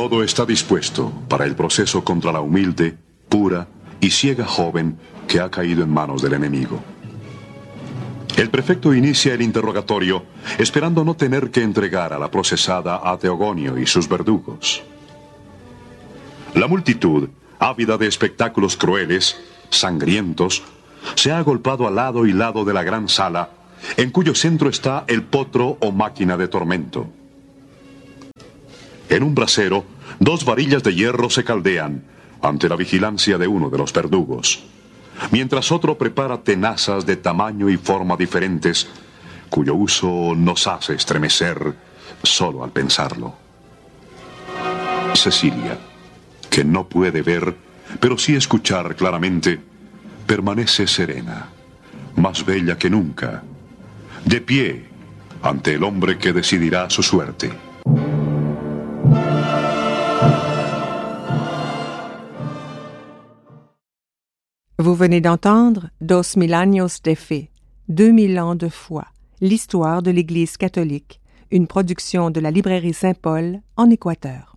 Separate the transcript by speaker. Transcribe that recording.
Speaker 1: Todo está dispuesto para el proceso contra la humilde, pura y ciega joven que ha caído en manos del enemigo. El prefecto inicia el interrogatorio esperando no tener que entregar a la procesada a Teogonio y sus verdugos. La multitud, ávida de espectáculos crueles, sangrientos, se ha agolpado al lado y lado de la gran sala, en cuyo centro está el potro o máquina de tormento. En un brasero, 2 varillas de hierro se caldean ante la vigilancia de uno de los verdugos, mientras otro prepara tenazas de tamaño y forma diferentes, cuyo uso nos hace estremecer solo al pensarlo. Cecilia, que no puede ver, pero sí escuchar claramente, permanece serena, más bella que nunca, de pie ante el hombre que decidirá su suerte.
Speaker 2: Vous venez d'entendre Dos Mil Años de Fe, 2000 ans de foi, l'histoire de l'Église catholique, une production de la librairie Saint-Paul en Équateur.